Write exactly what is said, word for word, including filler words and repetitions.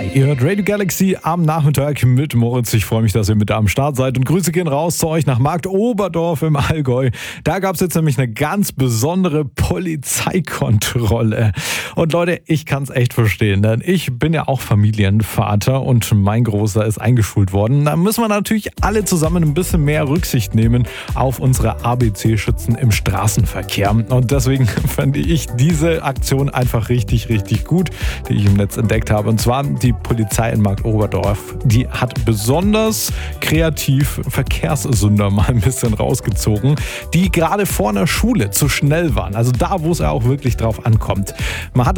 Ihr hört Radio Galaxy am Nachmittag mit Moritz. Ich freue mich, dass ihr mit am Start seid. Und Grüße gehen raus zu euch nach Marktoberdorf im Allgäu. Da gab es jetzt nämlich eine ganz besondere Polizeikontrolle. Und Leute, ich kann es echt verstehen, denn ich bin ja auch Familienvater und mein Großer ist eingeschult worden. Da müssen wir natürlich alle zusammen ein bisschen mehr Rücksicht nehmen auf unsere A B C-Schützen im Straßenverkehr. Und deswegen fand ich diese Aktion einfach richtig, richtig gut, die ich im Netz entdeckt habe. Und zwar die Polizei in Marktoberdorf. Die hat besonders kreativ Verkehrssünder mal ein bisschen rausgezogen, die gerade vor einer Schule zu schnell waren. Also da, wo es ja auch wirklich drauf ankommt. Man hat